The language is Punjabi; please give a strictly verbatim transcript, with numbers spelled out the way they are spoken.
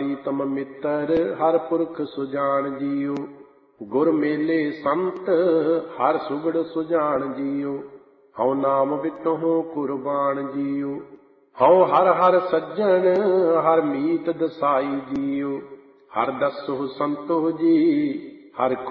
ਪ੍ਰੀਤਮ ਮਿੱਤਰ ਹਰ ਪੁਰਖ ਸੁਜਾਨ ਜੀਓ। ਗੁਰ ਮੇਲੇ ਸੰਤ ਹਰ ਸੁਗੜ ਸੁਜਾਨ ਜੀਓ। ਹਉ ਨਾਮ ਬਿਟਹੁ ਕੁਰਬਾਨ ਜੀਓ। ਹਉ ਹਰ ਹਰ ਸੱਜਣ ਹਰ ਮੀਤ ਦਸਾਈ ਜੀਓ। ਹਰ ਦਸਹੁ ਸੰਤੋ ਜੀ ਹਰ